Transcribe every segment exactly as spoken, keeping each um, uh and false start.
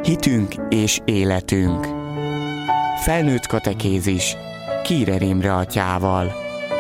Hitünk és életünk. Felnőtt katekézis Kírer Imre atyával.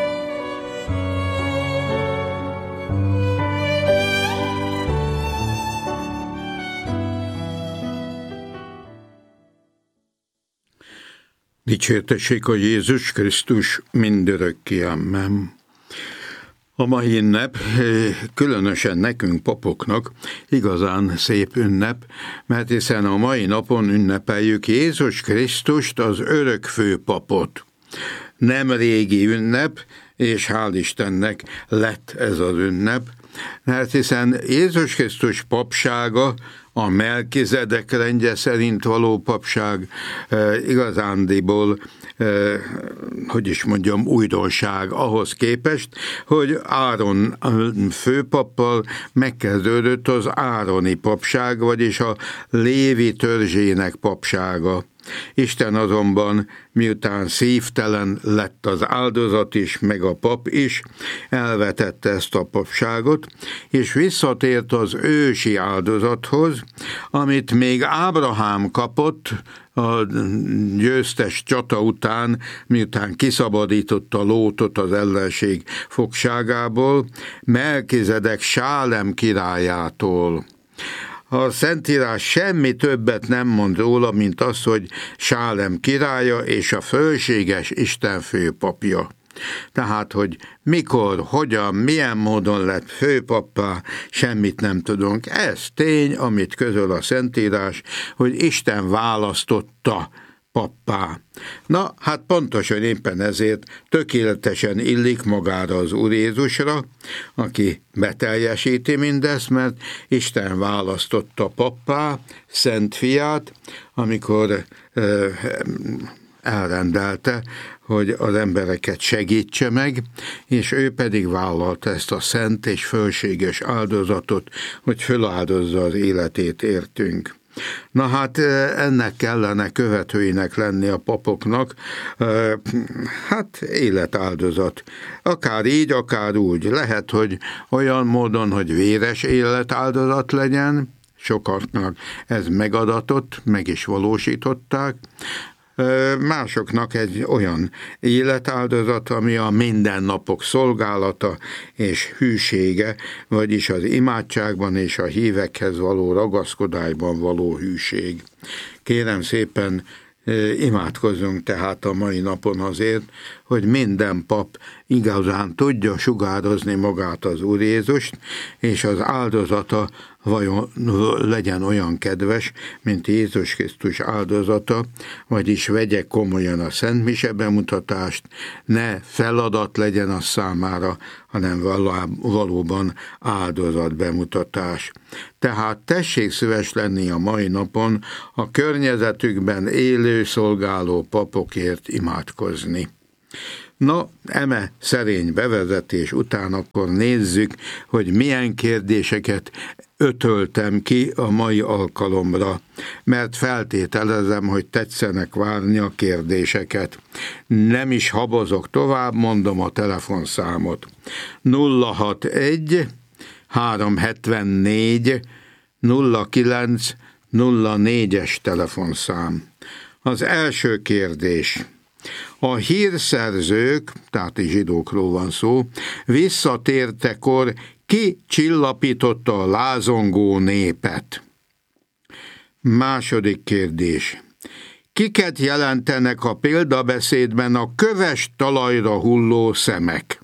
Dicsértessék a Jézus Krisztus mindörökké, amen. A mai ünnep, különösen nekünk papoknak igazán szép ünnep, mert hiszen a mai napon ünnepeljük Jézus Krisztust, az örökfő papot. Nem régi ünnep, és hál' Istennek lett ez az ünnep, mert hiszen Jézus Krisztus papsága, a Melkizedek rendje szerint való papság eh, igazándiból, eh, hogy is mondjam, újdonság ahhoz képest, hogy Áron főpappal megkezdődött az ároni papság, vagyis a Lévi törzsének papsága. Isten azonban, miután szívtelen lett az áldozat is, meg a pap is, elvetette ezt a papságot, és visszatért az ősi áldozathoz, amit még Ábrahám kapott a győztes csata után, miután kiszabadította Lótot az ellenség fogságából, Melkizedek Sálem királyától. A Szentírás semmi többet nem mond róla, mint az, hogy Sálem királya és a fölséges Isten főpapja. Tehát, hogy mikor, hogyan, milyen módon lett főpappá, semmit nem tudunk. Ez tény, amit közöl a Szentírás, hogy Isten választotta pappá. Na, hát pontosan éppen ezért tökéletesen illik magára az Úr Jézusra, aki beteljesíti mindezt, mert Isten választotta pappá, Szent Fiát, amikor ö, elrendelte, hogy az embereket segítse meg, és ő pedig vállalta ezt a szent és fölséges áldozatot, hogy föláldozza az életét értünk. Na hát ennek kellene követőinek lenni a papoknak, hát életáldozat. Akár így, akár úgy. Lehet, hogy olyan módon, hogy véres életáldozat legyen, sokaknak ez megadatott, meg is valósították, másoknak egy olyan életáldozat, ami a mindennapok szolgálata és hűsége, vagyis az imádságban és a hívekhez való ragaszkodásban való hűség. Kérem szépen, imádkozzunk tehát a mai napon azért, hogy minden pap igazán tudja sugározni magát az Úr Jézust, és az áldozata vajon legyen olyan kedves, mint Jézus Krisztus áldozata, vagyis vegye komolyan a Szent Mise bemutatást, ne feladat legyen az számára, hanem valóban áldozat bemutatás. Tehát tessék szíves lenni a mai napon a környezetükben élő szolgáló papokért imádkozni. Na, eme szerény bevezetés után akkor nézzük, hogy milyen kérdéseket ötöltem ki a mai alkalomra, mert feltételezem, hogy tetszenek várni a kérdéseket. Nem is habozok tovább, mondom a telefonszámot. nulla hatvanegy háromszázhetvennégy nulla kilenc nulla négyes telefonszám. Az első kérdés. A hírszerzők, tehát zsidókról van szó, visszatértekor ki csillapította a lázongó népet? Második kérdés. Kiket jelentenek a példabeszédben a köves talajra hulló szemek?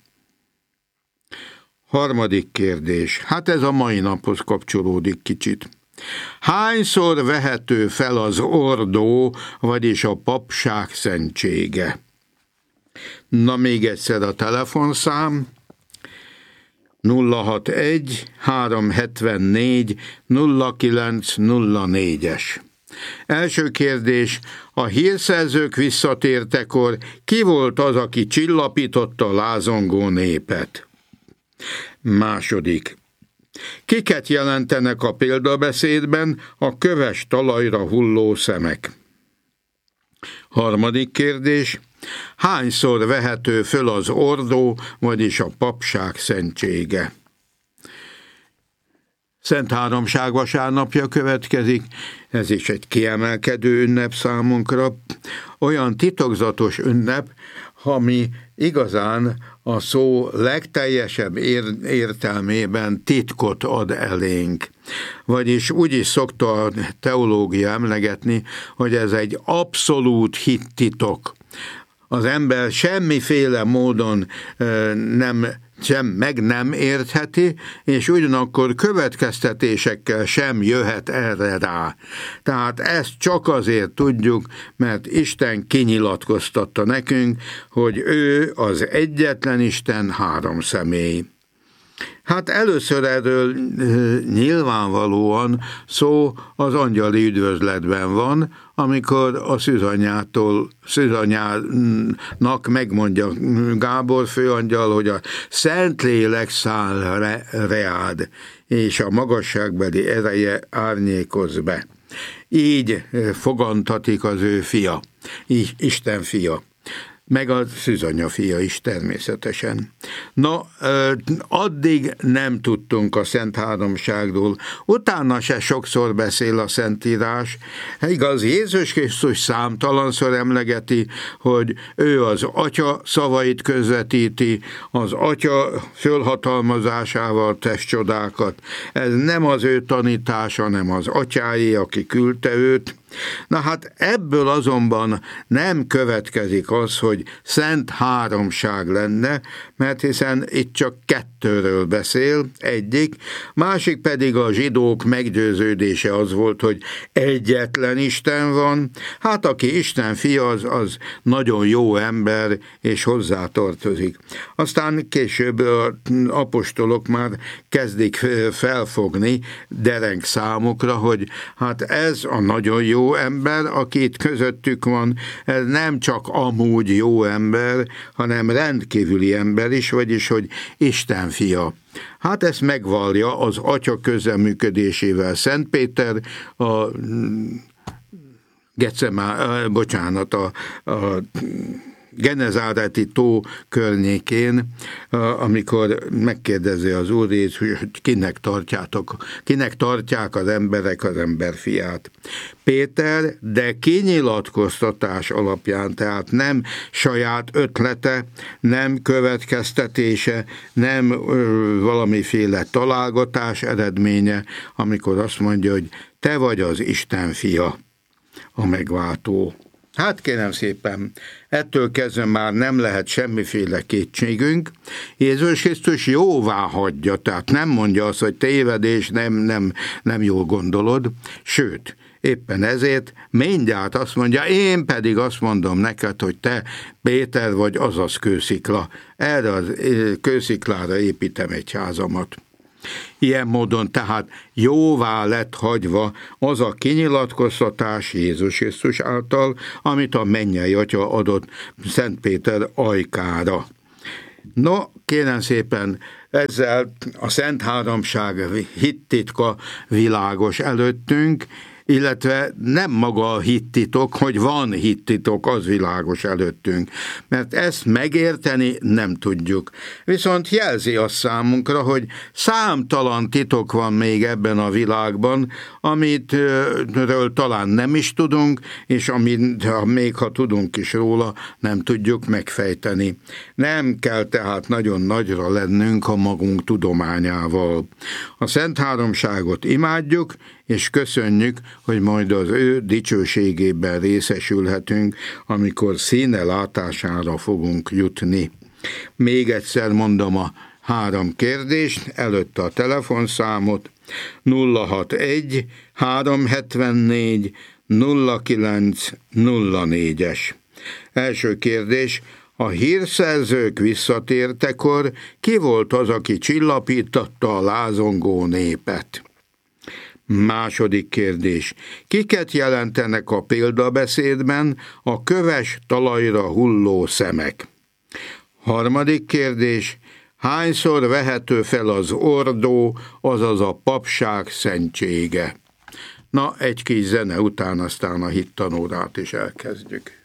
Harmadik kérdés. Hát ez a mai naphoz kapcsolódik kicsit. Hányszor vehető fel az ordó, vagyis a papság szentsége? Na még egyszer a telefonszám. nulla hatvanegy háromszázhetvennégy nulla kilenc nulla négyes. Első kérdés. A hírszerzők visszatértekor ki volt az, aki csillapította a lázongó népet? Második. Kiket jelentenek a példabeszédben a köves talajra hulló szemek? Harmadik kérdés. Hányszor vehető föl az ordó, vagyis a papság szentsége? Szent Háromság vasárnapja következik, ez is egy kiemelkedő ünnep számunkra, olyan titokzatos ünnep, ami igazán a szó legteljesebb ér- értelmében titkot ad elénk. Vagyis úgy is szokta a teológia emlegetni, hogy ez egy abszolút hittitok. Az ember semmiféle módon nem sem meg nem értheti, és ugyanakkor következtetésekkel sem jöhet erre rá. Tehát ezt csak azért tudjuk, mert Isten kinyilatkoztatta nekünk, hogy ő az egyetlen Isten három személy. Hát először erről nyilvánvalóan szó az angyali üdvözletben van, amikor a szűzanyától, szűzanyának megmondja Gábor főangyal, hogy a Szentlélek száll re, reád, és a magasságbeli ereje árnyékoz be. Így fogantatik az ő fia, így Isten fia. Meg a szűzanya fia is természetesen. Na, addig nem tudtunk a Szent Háromságról, utána se sokszor beszél a Szentírás. Igaz, Jézus Krisztus számtalanszor emlegeti, hogy ő az Atya szavait közvetíti, az Atya fölhatalmazásával tesz csodákat. Ez nem az ő tanítása, hanem az Atyáé, aki küldte őt. Na hát ebből azonban nem következik az, hogy Szent Háromság lenne, mert hiszen itt csak kettőről beszél, egyik, másik pedig a zsidók meggyőződése az volt, hogy egyetlen Isten van, hát aki Isten fia, az, az nagyon jó ember, és hozzátartozik. Aztán később az apostolok már kezdik felfogni dereng számukra, hogy hát ez a nagyon jó ember, aki itt közöttük van, ez nem csak amúgy jó ember, hanem rendkívüli ember is, vagyis, hogy Isten fia. Hát ezt megvallja az Atya közreműködésével Szent Péter, a Getszemá, bocsánat, a, a Genezáreti tó környékén, amikor megkérdezi az Úr Jézus, hogy kinek tartjátok, kinek tartják az emberek az emberfiát. Péter, de kinyilatkoztatás alapján, tehát nem saját ötlete, nem következtetése, nem ö, valamiféle találgatás eredménye, amikor azt mondja, hogy te vagy az Isten fia, a megváltó. Hát kérem szépen, ettől kezdve már nem lehet semmiféle kétségünk. Jézus Krisztus jóvá hagyja, tehát nem mondja azt, hogy tévedés, nem, nem, nem jól gondolod, sőt, éppen ezért mindjárt azt mondja, én pedig azt mondom neked, hogy te Péter vagy, azaz kőszikla. Erre a kősziklára építem egy házamat. Ilyen módon tehát jóvá lett hagyva az a kinyilatkoztatás Jézus Krisztus által, amit a mennyei Atya adott Szent Péter ajkára. No, kérem szépen, ezzel a Szent Háromság hittitka világos előttünk, illetve nem maga a hittitok, hogy van hittitok, az világos előttünk, mert ezt megérteni nem tudjuk. Viszont jelzi azt számunkra, hogy számtalan titok van még ebben a világban, amitről talán nem is tudunk, és amit még ha tudunk is róla, nem tudjuk megfejteni. Nem kell tehát nagyon nagyra lennünk a magunk tudományával. A Szent Háromságot imádjuk, és köszönjük, hogy majd az ő dicsőségében részesülhetünk, amikor színe látására fogunk jutni. Még egyszer mondom a három kérdést, előtte a telefonszámot, nulla hatvanegy háromszázhetvennégy nulla kilenc nulla négyes. Első kérdés, a hírszerzők visszatértekor ki volt az, aki csillapította a lázongó népet? Második kérdés. Kiket jelentenek a példabeszédben a köves talajra hulló szemek? Harmadik kérdés. Hányszor vehető fel az ordó, azaz a papság szentsége? Na, egy kis zene után aztán a hittanórát is elkezdjük.